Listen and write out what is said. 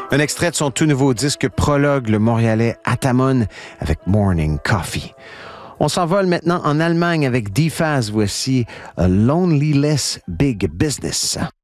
Un extrait de son tout nouveau disque Prologue, le Montréalais Atamon avec Morning Coffee. On s'envole maintenant en Allemagne avec D-Faz. Voici A Lonely Less Big Business.